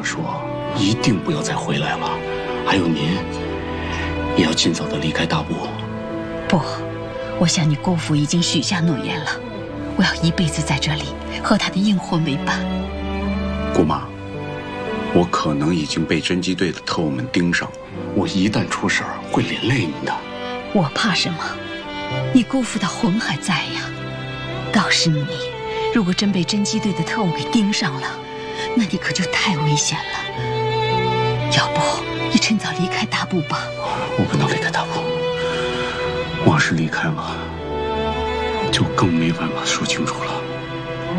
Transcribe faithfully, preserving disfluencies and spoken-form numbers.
说，一定不要再回来了。还有您，也要尽早的离开大部。 不，我向你姑父已经许下诺言了，我要一辈子在这里和他的硬婚为伴。 姑妈，我可能已经被侦缉队的特务们盯上了，我一旦出事儿会连累您的。 我怕什么？你姑父的魂还在呀。倒是你，如果真被侦缉队的特务给盯上了，那你可就太危险了。要不你趁早离开大部吧。 我不能离开大部，我要是离开了，就更没办法说清楚了。